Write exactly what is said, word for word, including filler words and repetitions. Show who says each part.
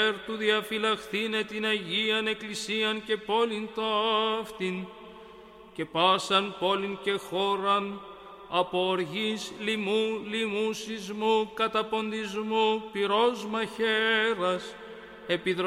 Speaker 1: υπέρ του διαφυλαχθήνε την Αγίαν Εκκλησίαν και πόλην ταύτην, και πάσαν πόλην και χώραν, από οργής, λοιμού, λοιμού, σεισμού, καταποντισμού, πυρός μαχαίρας, επιδρομής